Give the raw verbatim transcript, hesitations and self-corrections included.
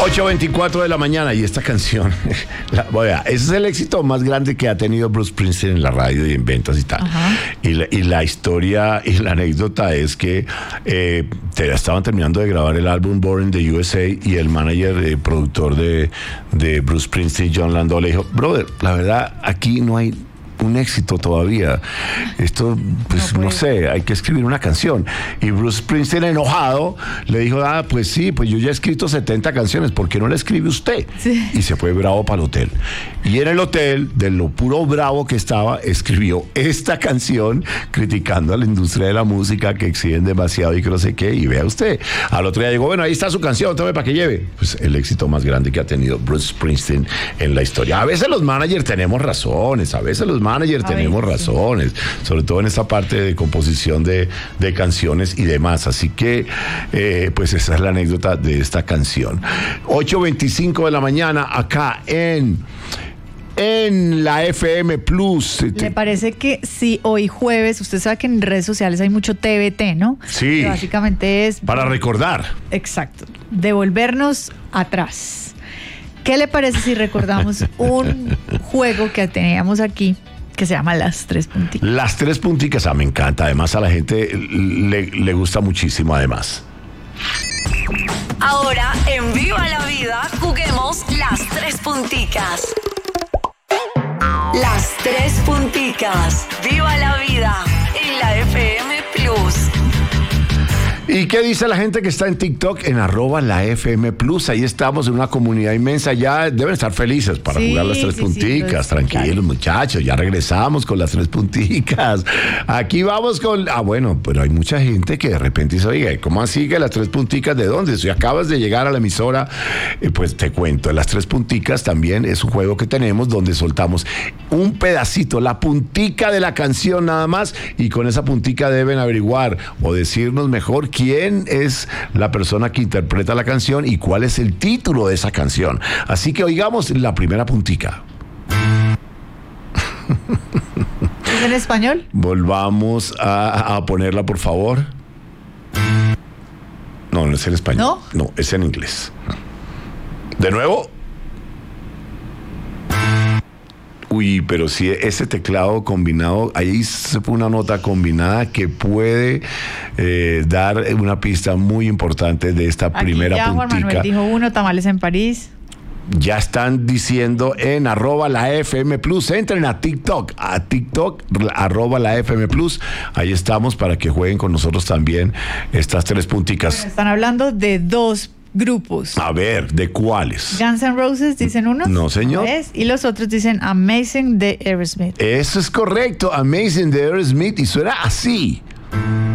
ocho veinticuatro de la mañana y esta canción, la, bueno, ese es el éxito más grande que ha tenido Bruce Springsteen en la radio y en ventas y tal. Y la, y la historia y la anécdota es que eh, te, estaban terminando de grabar el álbum Born in the U S A y el manager, eh, productor de, de Bruce Springsteen, John Landau, le dijo, brother, la verdad, aquí no hay un éxito todavía. Esto, pues no, no sé, hay que escribir una canción. Y Bruce Springsteen, enojado, le dijo, ah, pues sí, pues yo ya he escrito setenta canciones, ¿por qué no la escribe usted? Sí. Y se fue bravo para el hotel. Y en el hotel, de lo puro bravo que estaba, escribió esta canción criticando a la industria de la música, que exigen demasiado y que no sé qué. Y vea usted, al otro día llegó, bueno, ahí está su canción, tome para que lleve. Pues el éxito más grande que ha tenido Bruce Springsteen en la historia. A veces los managers tenemos razones, a veces los manager tenemos ver, razones, sí. Sobre todo en esta parte de composición de, de canciones y demás. Así que, eh, pues esa es la anécdota de esta canción. ocho veinticinco de la mañana acá en... en la F M Plus. ¿Le parece que si hoy jueves, usted sabe que en redes sociales hay mucho T V T, ¿no? Sí. Que básicamente es... para recordar. Exacto. Devolvernos atrás. ¿Qué le parece si recordamos un juego que teníamos aquí que se llama Las Tres Punticas? Las Tres Punticas, ah, me encanta. Además, a la gente le, le gusta muchísimo, además. Ahora, en Viva la Vida, juguemos Las Tres Punticas. Las Tres Punticas. Viva la Vida en la F M Plus. ¿Y qué dice la gente que está en TikTok? En arroba la F M Plus. Ahí estamos en una comunidad inmensa. Ya deben estar felices para sí, jugar las tres sí, punticas. Sí, tranquilos, claro. Muchachos. Ya regresamos con las tres punticas. Aquí vamos con... Ah, bueno, pero hay mucha gente que de repente dice, oiga, ¿cómo así que las tres punticas de dónde? Si acabas de llegar a la emisora, eh, pues te cuento. Las tres punticas también es un juego que tenemos donde soltamos un pedacito, la puntica de la canción nada más, y con esa puntica deben averiguar o decirnos mejor quién es la persona que interpreta la canción y cuál es el título de esa canción. Así que oigamos la primera puntica. ¿Es en español? Volvamos a, a ponerla, por favor. No, no es en español. ¿No? No, es en inglés. ¿De nuevo? Uy, pero si ese teclado combinado, ahí se fue una nota combinada que puede eh, dar una pista muy importante de esta aquí primera ya, puntica. Juan Manuel dijo uno, tamales en París. Ya están diciendo en arroba la F M Plus. Entren a TikTok, a TikTok, arroba la F M Plus. Ahí estamos para que jueguen con nosotros también estas tres punticas. Bueno, están hablando de dos grupos. A ver, ¿de cuáles? Guns N' Roses dicen unos. No, señor. ¿Ves? Y los otros dicen Amazing de Aerosmith. Eso es correcto, Amazing de Aerosmith, y suena así.